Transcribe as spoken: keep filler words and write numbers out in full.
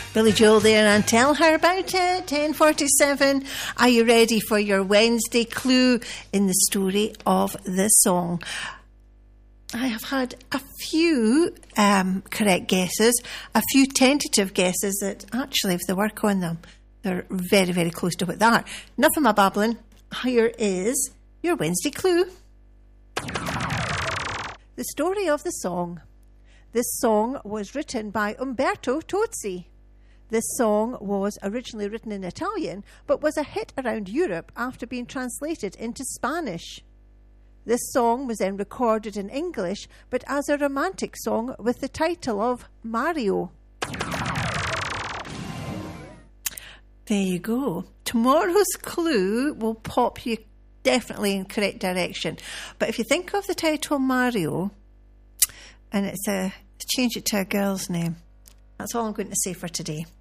Billy Joel there, and tell her about it. ten forty-seven. Are you ready for your Wednesday clue in the story of this song? I have had a few um, correct guesses, a few tentative guesses that actually, if they work on them, they're very, very close to what they are. Enough of my babbling. Here is your Wednesday clue. The story of the song. This song was written by Umberto Tozzi. This song was originally written in Italian, but was a hit around Europe after being translated into Spanish. This song was then recorded in English, but as a romantic song with the title of Mario. There you go. Tomorrow's clue will pop you definitely in the correct direction. But if you think of the title Mario, and it's a change it to a girl's name, that's all I'm going to say for today.